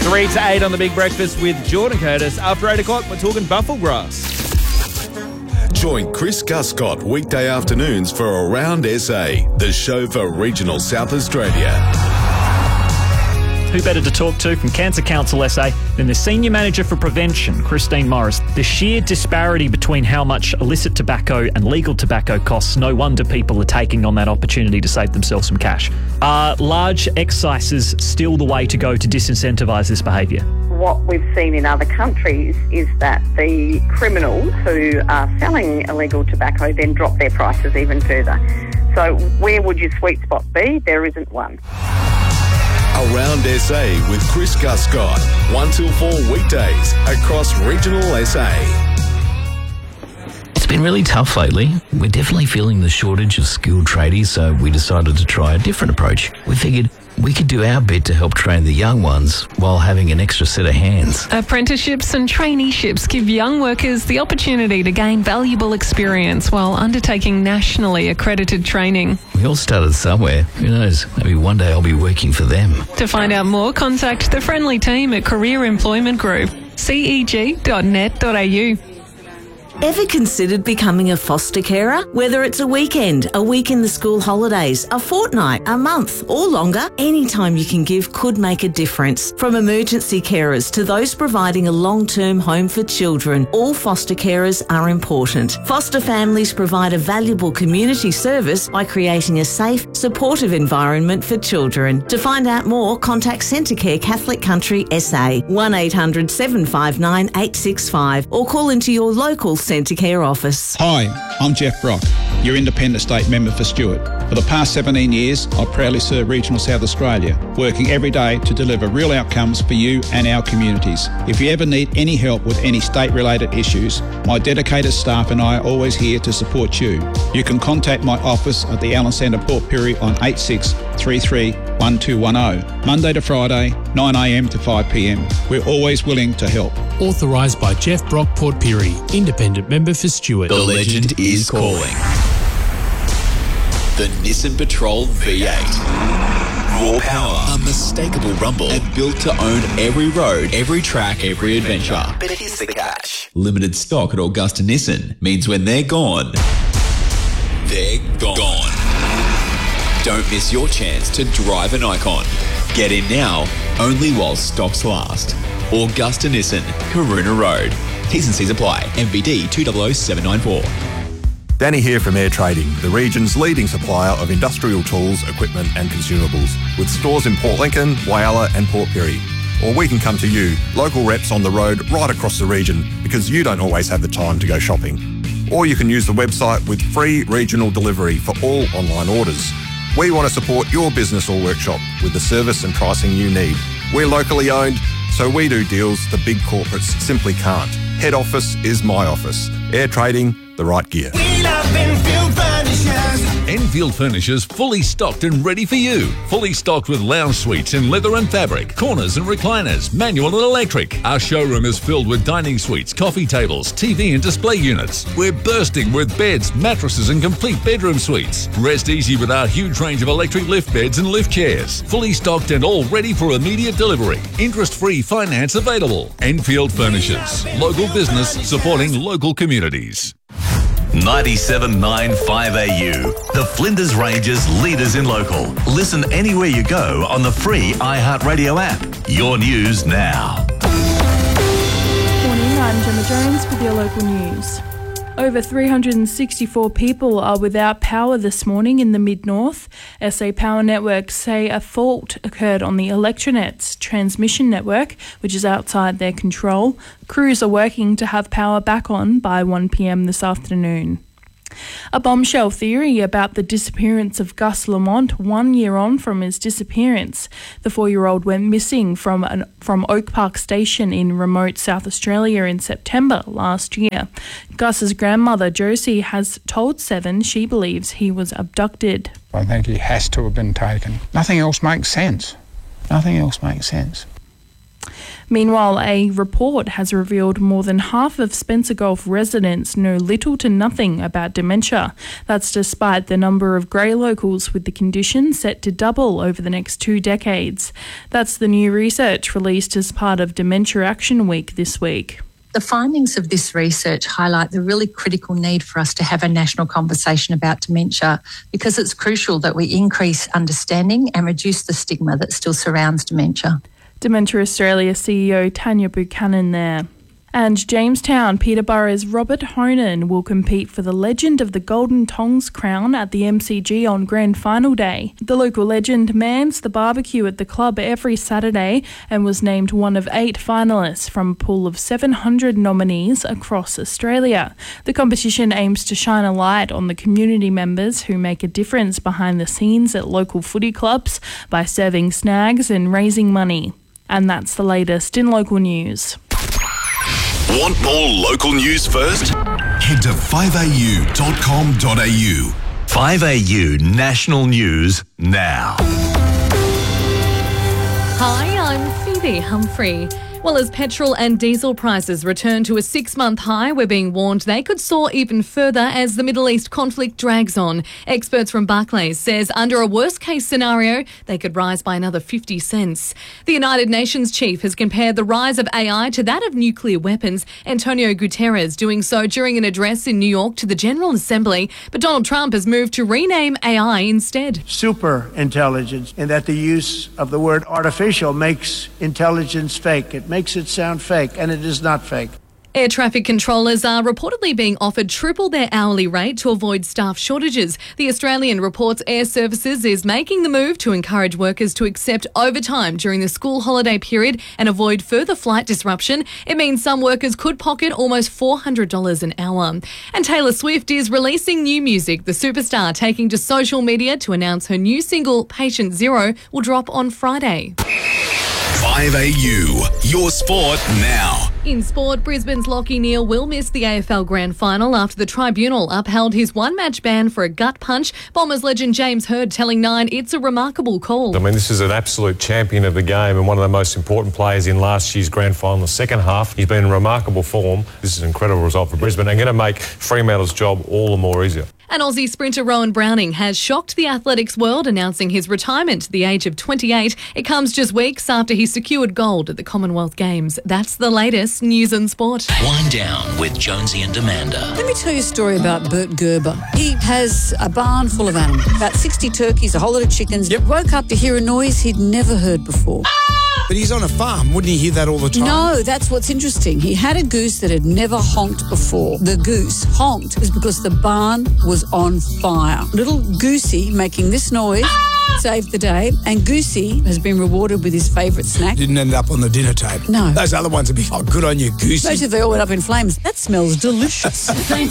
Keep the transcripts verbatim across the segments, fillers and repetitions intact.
Three to eight on The Big Breakfast with Jordan Curtis. After eight o'clock, we're talking buffel grass. Join Chris Guscott weekday afternoons for Around S A, the show for regional South Australia. Who better to talk to from Cancer Council S A than the Senior Manager for Prevention, Christine Morris. The sheer disparity between how much illicit tobacco and legal tobacco costs, no wonder people are taking on that opportunity to save themselves some cash. Are large excises still the way to go to disincentivise this behaviour? What we've seen in other countries is that the criminals who are selling illegal tobacco then drop their prices even further. So where would your sweet spot be? There isn't one. Around S A with Chris Guscott, one till four weekdays across regional S A. It's been really tough lately. We're definitely feeling the shortage of skilled tradies, so we decided to try a different approach. We figured we could do our bit to help train the young ones while having an extra set of hands. Apprenticeships and traineeships give young workers the opportunity to gain valuable experience while undertaking nationally accredited training. We all started somewhere. Who knows? Maybe one day I'll be working for them. To find out more, contact the friendly team at Career Employment Group, c e g dot net dot a u. Ever considered becoming a foster carer? Whether it's a weekend, a week in the school holidays, a fortnight, a month, or longer, any time you can give could make a difference. From emergency carers to those providing a long-term home for children, all foster carers are important. Foster families provide a valuable community service by creating a safe, supportive environment for children. To find out more, contact Centrecare Catholic Country S A, one eight hundred seven five nine eight six five, or call into your local Centrecare office. Hi, I'm Jeff Brock, your Independent State Member for Stewart. For the past seventeen years, I proudly serve regional South Australia, working every day to deliver real outcomes for you and our communities. If you ever need any help with any state-related issues, my dedicated staff and I are always here to support you. You can contact my office at the Allen Centre, Port Pirie on eight six three three one two one zero, Monday to Friday, nine a m to five p m. We're always willing to help. Authorised by Jeff Brock, Port Pirie, Independent Member for Stewart. The legend is calling. The Nissan Patrol V eight. Raw power, unmistakable rumble, and built to own every road, every track, every adventure. But here's the catch. Limited stock at Augusta Nissan means when they're gone, they're gone. Don't miss your chance to drive an icon. Get in now, only while stocks last. Augusta Nissan, Karuna Road. T's and C's apply. M V D two zero zero seven nine four. Danny here from Air Trading, the region's leading supplier of industrial tools, equipment and consumables, with stores in Port Lincoln, Whyalla and Port Pirie. Or we can come to you, local reps on the road right across the region, because you don't always have the time to go shopping. Or you can use the website with free regional delivery for all online orders. We want to support your business or workshop with the service and pricing you need. We're locally owned, so we do deals the big corporates simply can't. Head office is my office. Air Trading, the right gear. We love Enfield Furnishers. Enfield Furnishers fully stocked and ready for you. Fully stocked with lounge suites in leather and fabric, corners and recliners, manual and electric. Our showroom is filled with dining suites, coffee tables, T V and display units. We're bursting with beds, mattresses and complete bedroom suites. Rest easy with our huge range of electric lift beds and lift chairs. Fully stocked and all ready for immediate delivery. Interest-free finance available. Enfield Furnishers. Local business supporting local communities. ninety-seven point nine five A U. The Flinders Ranges leaders in local. Listen anywhere you go on the free iHeartRadio app. Your news now. Morning, I'm Gemma Jones with your local news. Over three hundred sixty-four people are without power this morning in the Mid-North. S A Power Networks say a fault occurred on the Electronet's transmission network, which is outside their control. Crews are working to have power back on by one p m this afternoon. A bombshell theory about the disappearance of Gus Lamont one year on from his disappearance. The four-year-old went missing from an, from Oak Park Station in remote South Australia in September last year. Gus's grandmother, Josie, has told Seven she believes he was abducted. I think he has to have been taken. Nothing else makes sense. Nothing else makes sense. Meanwhile, a report has revealed more than half of Spencer Gulf residents know little to nothing about dementia. That's despite the number of grey locals with the condition set to double over the next two decades. That's the new research released as part of Dementia Action Week this week. The findings of this research highlight the really critical need for us to have a national conversation about dementia, because it's crucial that we increase understanding and reduce the stigma that still surrounds dementia. Dementia Australia C E O Tanya Buchanan there. And Jamestown Peterborough's Robert Honan will compete for the Legend of the Golden Tongs crown at the M C G on Grand Final Day. The local legend mans the barbecue at the club every Saturday and was named one of eight finalists from a pool of seven hundred nominees across Australia. The competition aims to shine a light on the community members who make a difference behind the scenes at local footy clubs by serving snags and raising money. And that's the latest in local news. Want more local news first? Head to five a u dot com dot a u. five A U National News now. Hi, I'm Phoebe Humphrey. Well, as petrol and diesel prices return to a six-month high, we're being warned they could soar even further as the Middle East conflict drags on. Experts from Barclays says under a worst-case scenario, they could rise by another fifty cents. The United Nations chief has compared the rise of A I to that of nuclear weapons, Antonio Guterres doing so during an address in New York to the General Assembly. But Donald Trump has moved to rename A I instead. Super intelligence, and that the use of the word artificial makes intelligence fake. It makes it sound fake, and it is not fake. Air traffic controllers are reportedly being offered triple their hourly rate to avoid staff shortages. The Australian reports Air Services is making the move to encourage workers to accept overtime during the school holiday period and avoid further flight disruption. It means some workers could pocket almost four hundred dollars an hour. And Taylor Swift is releasing new music. The superstar taking to social media to announce her new single, Patient Zero, will drop on Friday. five A U, your sport now. In sport, Brisbane's Lachie Neale will miss the A F L Grand Final after the tribunal upheld his one-match ban for a gut punch. Bombers legend James Hird telling Nine it's a remarkable call. I mean, this is an absolute champion of the game and one of the most important players in last year's Grand Final. The second half, he's been in remarkable form. This is an incredible result for Brisbane and going to make Fremantle's job all the more easier. And Aussie sprinter Rowan Browning has shocked the athletics world, announcing his retirement at the age of twenty-eight. It comes just weeks after he secured gold at the Commonwealth Games. That's the latest news and sport. Wind down with Jonesy and Amanda. Let me tell you a story about Bert Gerber. He has a barn full of animals, about sixty turkeys, a whole lot of chickens. Yep. Woke up to hear a noise he'd never heard before. But he's on a farm. Wouldn't he hear that all the time? No, that's what's interesting. He had a goose that had never honked before. The goose honked is because the barn was on fire. Little Goosey making this noise saved the day, and Goosey has been rewarded with his favourite snack. Didn't end up on the dinner table. No. Those other ones would be, oh, good on you, Goosey. Most if they all went up in flames. That smells delicious.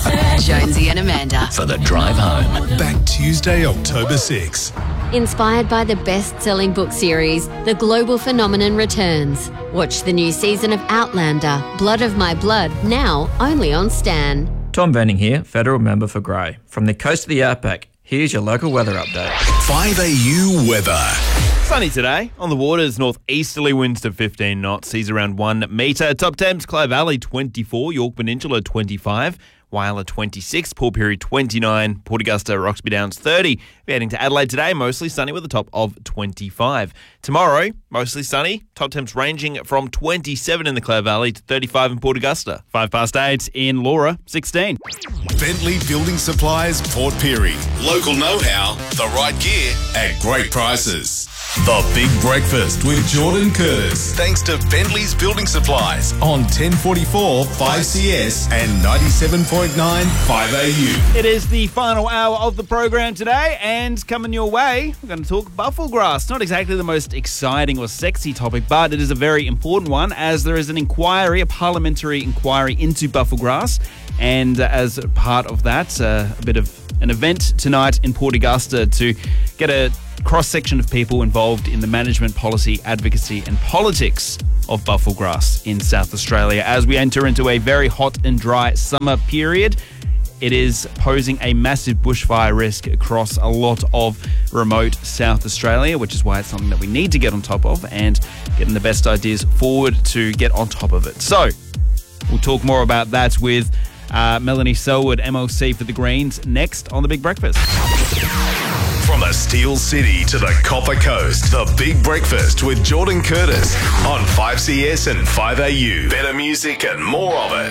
Jonesy and Amanda for the drive home. Back Tuesday, October sixth. Inspired by the best-selling book series, The Global Phenomenon returns. Watch the new season of Outlander, Blood of My Blood, now only on Stan. Tom Venning here, Federal Member for Grey. From the coast of the Outback, here's your local weather update. five A U weather. Sunny today. On the waters, northeasterly winds to fifteen knots, seas around one metre. Top temps, Clare Valley twenty-four, York Peninsula twenty-five, Whyalla twenty-six, Port Pirie twenty-nine, Port Augusta, Roxby Downs thirty. We're heading to Adelaide today, mostly sunny with a top of twenty-five. Tomorrow, mostly sunny, top temps ranging from twenty-seven in the Clare Valley to thirty-five in Port Augusta. Five past eight in Laura, sixteen. Bentley Building Supplies, Port Pirie. Local know-how, the right gear at great prices. The Big Breakfast with Jordan Curtis. Thanks to Bentley's Building Supplies on ten forty-four five C S and ninety-seven point nine five A U. It is the final hour of the program today, and coming your way, we're going to talk buffel grass. Not exactly the most exciting or sexy topic, but it is a very important one, as there is an inquiry, a parliamentary inquiry into buffel grass, and uh, as part of that, uh, a bit of an event tonight in Port Augusta to get a cross-section of people involved in the management, policy, advocacy and politics of buffel grass in South Australia as we enter into a very hot and dry summer period. it is posing a massive bushfire risk across a lot of remote South Australia, which is why it's something that we need to get on top of and getting the best ideas forward to get on top of it. So we'll talk more about that with uh, Melanie Selwood, M L C for the Greens, next on The Big Breakfast. From the Steel City to the Copper Coast, The Big Breakfast with Jordan Curtis on five C S and five A U. Better music and more of it.